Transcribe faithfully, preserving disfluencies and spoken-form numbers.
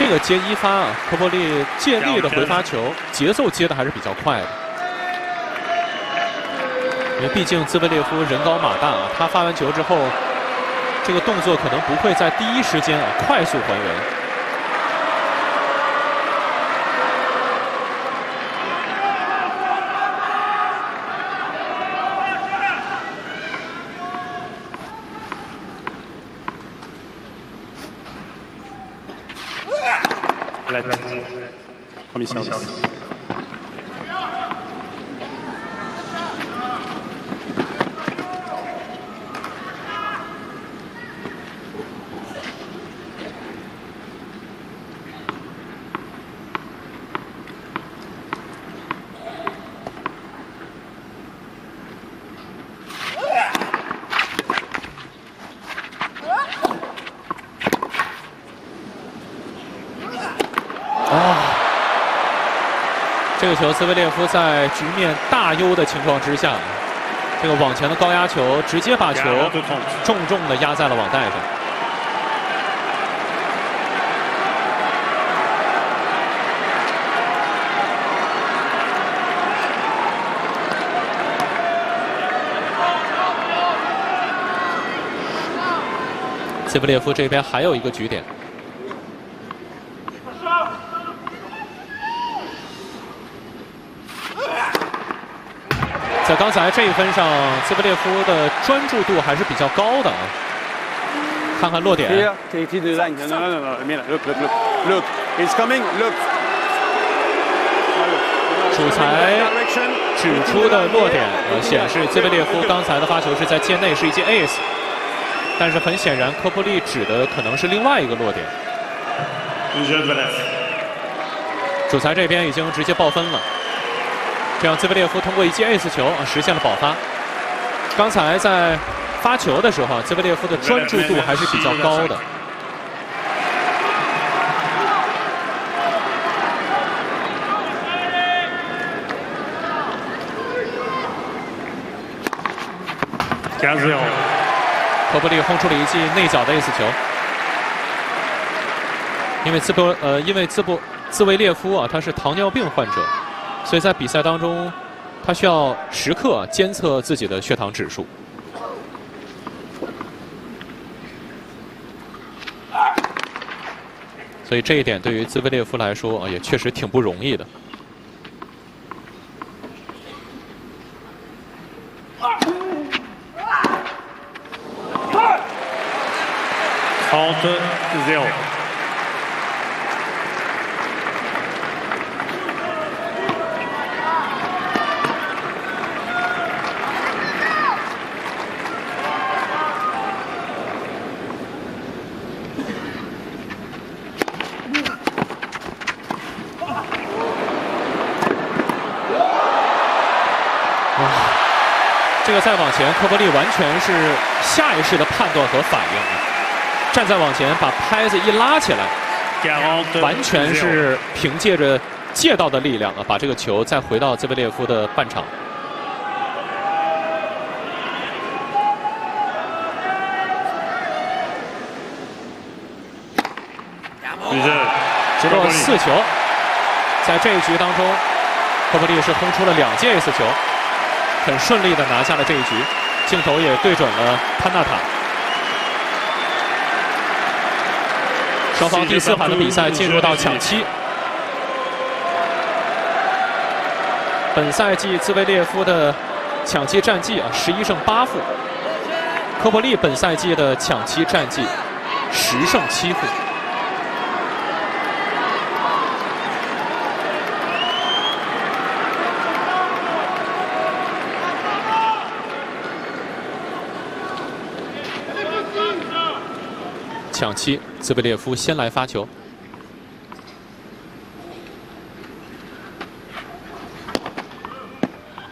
这个接一发啊，科波利借力的回发球，节奏接的还是比较快的。因为毕竟兹维列夫人高马大啊，他发完球之后，这个动作可能不会在第一时间啊快速还原。 来来，后面小点。 这个球，兹维列夫在局面大优的情况之下，这个往前的高压球直接把球重重的压在了网袋上。兹维列夫这边还有一个局点。 在刚才这一分上，兹维列夫的专注度还是比较高的啊。看看落点。主裁指出的落点，呃，显示兹维列夫刚才的发球是在界内，是一记 ace。但是很显然，科波利指的可能是另外一个落点。主裁这边已经直接报分了。 这样，兹维列夫通过一记 ace 球啊，实现了保发。刚才在发球的时候，兹维列夫的专注度还是比较高的。 加油！ 科波利轰出了一记内角的 ace 球。因为兹波呃，因为兹波兹维列夫啊，他是糖尿病患者。 所以在比赛当中，他需要时刻监测自己的血糖指数。所以这一点对于兹维列夫来说啊，也确实挺不容易的。 好的 zero。 这个再往前，科波利完全是下意识的判断和反应啊！站在往前，把拍子一拉起来，完全是凭借着借到的力量啊，把这个球再回到兹维列夫的半场。直落四球，在这一局当中，科波利是轰出了两记 ace 球。 很顺利的拿下了这一局，镜头也对准了潘纳塔。双方第四盘的比赛进入到抢七。本赛季兹维列夫的抢七战绩啊，十一胜八负；科波利本赛季的抢七战绩十胜七负。 抢七，兹维列夫先来发球。